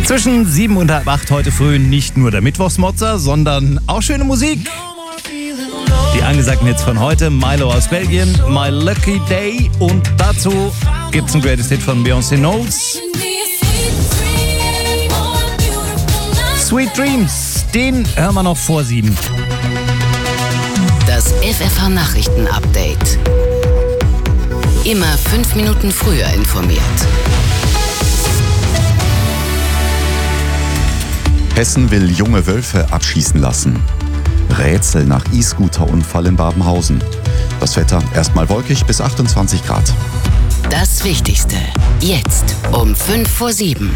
Zwischen 7 und halb 8 heute früh nicht nur der Mittwochsmotzer, sondern auch schöne Musik. Die angesagten Hits von heute, Milo aus Belgien, My Lucky Day und dazu gibt's einen Greatest Hit von Beyoncé Knowles. Sweet Dreams, den hören wir noch vor 7. Das FFH-Nachrichten-Update. Immer 5 Minuten früher informiert. Hessen will junge Wölfe abschießen lassen. Rätsel nach E-Scooter-Unfall in Babenhausen. Das Wetter erstmal wolkig bis 28 Grad. Das Wichtigste. Jetzt um 5 vor 7.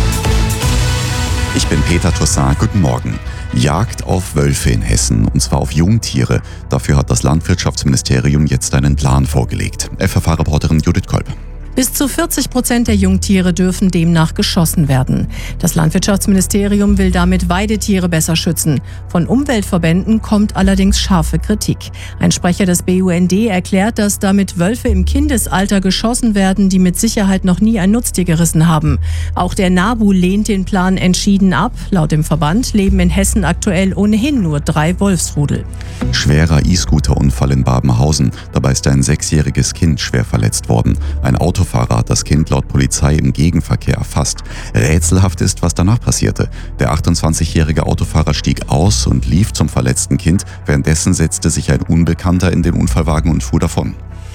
Ich bin Peter Toussaint. Guten Morgen. Jagd auf Wölfe in Hessen, und zwar auf Jungtiere. Dafür hat das Landwirtschaftsministerium jetzt einen Plan vorgelegt. FFH-Reporterin Judith Kolb. Bis zu 40% der Jungtiere dürfen demnach geschossen werden. Das Landwirtschaftsministerium will damit Weidetiere besser schützen. Von Umweltverbänden kommt allerdings scharfe Kritik. Ein Sprecher des BUND erklärt, dass damit Wölfe im Kindesalter geschossen werden, die mit Sicherheit noch nie ein Nutztier gerissen haben. Auch der NABU lehnt den Plan entschieden ab. Laut dem Verband leben in Hessen aktuell ohnehin nur 3 Wolfsrudel. Schwerer E-Scooter-Unfall in Babenhausen. Dabei ist ein 6-jähriges Kind schwer verletzt worden. Ein Autofahrer hat das Kind laut Polizei im Gegenverkehr erfasst. Rätselhaft ist, was danach passierte. Der 28-jährige Autofahrer stieg aus und lief zum verletzten Kind. Währenddessen setzte sich ein Unbekannter in den Unfallwagen und fuhr davon.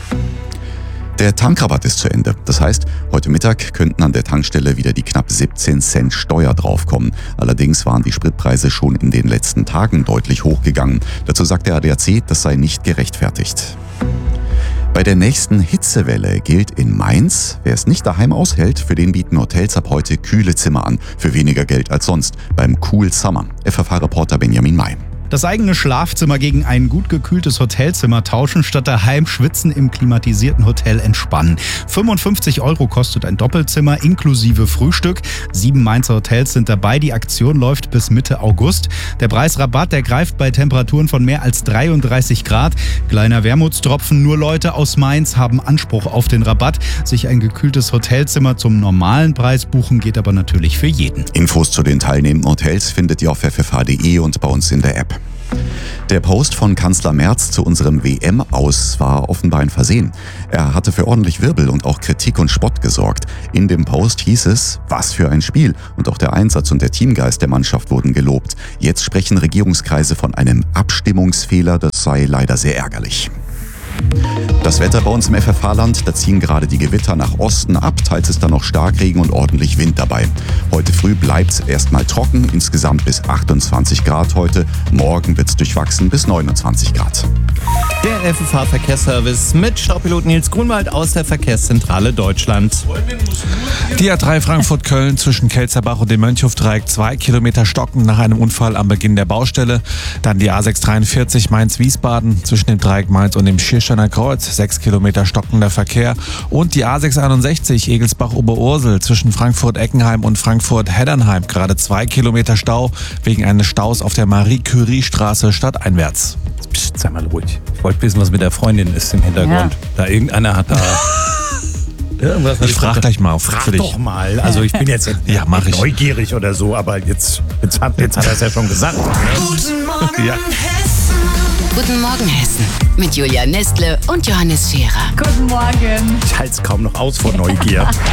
Der Tankrabatt ist zu Ende. Das heißt, heute Mittag könnten an der Tankstelle wieder die knapp 17 Cent Steuer draufkommen. Allerdings waren die Spritpreise schon in den letzten Tagen deutlich hochgegangen. Dazu sagt der ADAC, das sei nicht gerechtfertigt. Bei der nächsten Hitzewelle gilt in Mainz, wer es nicht daheim aushält, für den bieten Hotels ab heute kühle Zimmer an, für weniger Geld als sonst, beim Cool Summer. FFH-Reporter Benjamin May. Das eigene Schlafzimmer gegen ein gut gekühltes Hotelzimmer tauschen, statt daheim schwitzen im klimatisierten Hotel entspannen. 55 € kostet ein Doppelzimmer inklusive Frühstück. 7 Mainzer Hotels sind dabei. Die Aktion läuft bis Mitte August. Der Preisrabatt, der greift bei Temperaturen von mehr als 33 Grad. Kleiner Wermutstropfen, nur Leute aus Mainz haben Anspruch auf den Rabatt. Sich ein gekühltes Hotelzimmer zum normalen Preis buchen geht aber natürlich für jeden. Infos zu den teilnehmenden Hotels findet ihr auf ffh.de und bei uns in der App. Der Post von Kanzler Merz zu unserem WM-Aus war offenbar ein Versehen. Er hatte für ordentlich Wirbel und auch Kritik und Spott gesorgt. In dem Post hieß es, was für ein Spiel. Und auch der Einsatz und der Teamgeist der Mannschaft wurden gelobt. Jetzt sprechen Regierungskreise von einem Abstimmungsfehler. Das sei leider sehr ärgerlich. Das Wetter bei uns im FFH-Land, da ziehen gerade die Gewitter nach Osten ab, teils ist dann noch Starkregen und ordentlich Wind dabei. Heute früh bleibt es erstmal trocken, insgesamt bis 28 Grad heute. Morgen wird es durchwachsen bis 29 Grad. Der FFH-Verkehrsservice mit Staupilot Nils Grunwald aus der Verkehrszentrale Deutschland. Die A3 Frankfurt-Köln zwischen Kelzerbach und dem Mönchhofdreieck 2 Kilometer stocken nach einem Unfall am Beginn der Baustelle. Dann die A643 Mainz-Wiesbaden zwischen dem Dreieck Mainz und dem Schiersteiner Kreuz, 6 Kilometer stockender Verkehr. Und die A661 Egelsbach-Oberursel zwischen Frankfurt-Eckenheim und Frankfurt-Heddernheim, gerade 2 Kilometer Stau wegen eines Staus auf der Marie-Curie-Straße stadteinwärts. Psst, sei mal ruhig. Ich wollte wissen, was mit der Freundin ist im Hintergrund. Ja. Da irgendeiner hat da... Irgendwas ich frage gleich mal. Frag doch mal. Also ich bin jetzt nicht neugierig oder so, aber jetzt hat er es ja schon gesagt. Guten Morgen, Hessen. Guten Morgen, Hessen. Mit Julia Nestle und Johannes Scherer. Guten Morgen. Ich halte es kaum noch aus vor Neugier.